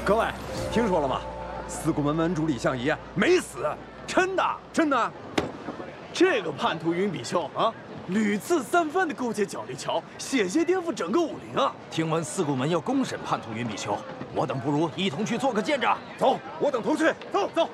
各位听说了吗？四顾门门主李相夷没死，真的真的。 这个叛徒云比丘啊，屡次三番的勾结角力桥，险些颠覆整个武林啊！ 听闻四顾门要公审叛徒云比丘，我等不如一同去做个见证。 走，我等同去。走走。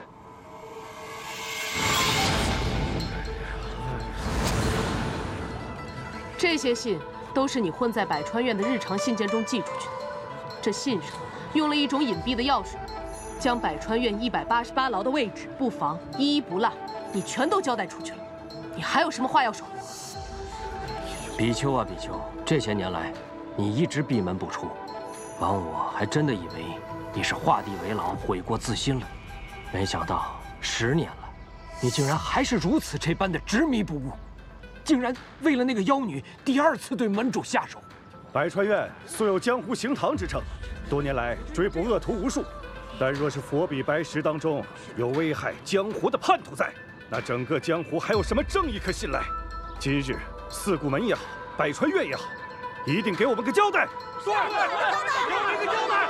这些信都是你混在百川院的日常信件中寄出去的。这信上用了一种隐蔽的药水，将百川院188牢的位置、布防一不落，你全都交代出去了。你还有什么话要说？ 比丘啊，比丘，这些年来，你一直闭门不出，枉我还真的以为你是画地为牢、悔过自新了。没想到10年了，你竟然还是如此这般的执迷不悟，竟然为了那个妖女第2次对门主下手。 百川院素有江湖行堂之称，多年来追捕恶徒无数，但若是佛比白石当中有危害江湖的叛徒在，那整个江湖还有什么正义可信赖？今日四顾门也好，百川院也好，一定给我们个交代！是，给我们一个交代！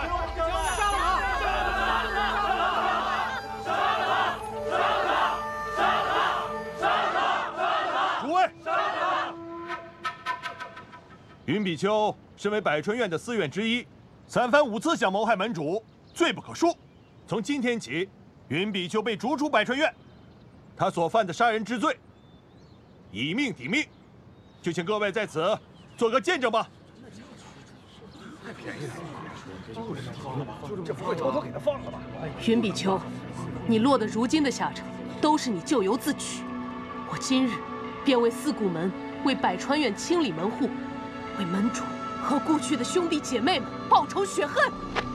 诸位，云比丘身为百川院的4院之一，3番5次想谋害门主，罪不可恕。从今天起，云比丘被逐出百川院。他所犯的杀人之罪，以命抵命，就请各位在此做个见证吧。 太便宜了，这不会偷偷给他放了吧？ 云比丘，你落得如今的下场，都是你咎由自取。我今日便为四顾门、为百川院清理门户，为门主和故去的兄弟姐妹们报仇雪恨。